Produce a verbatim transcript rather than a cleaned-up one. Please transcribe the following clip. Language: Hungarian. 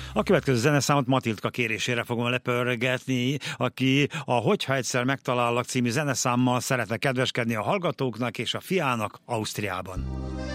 A következő zeneszámot Matildka kérésére fogom lepörgetni, aki a Hogyha egyszer megtalállak című zeneszámmal szeretne kedveskedni a hallgatóknak és a fiának Ausztriában.